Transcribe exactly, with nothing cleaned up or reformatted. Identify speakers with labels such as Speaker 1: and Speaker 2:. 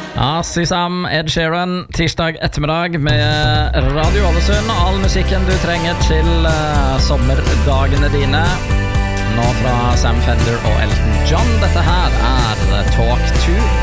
Speaker 1: Ja, Sisam, Ed Sheeran, tirsdag ettermiddag med Radio Ålesund og all musikken du trenger til uh, sommerdagene dine. Nå fra Sam Fender og Elton John. Dette her er Talk to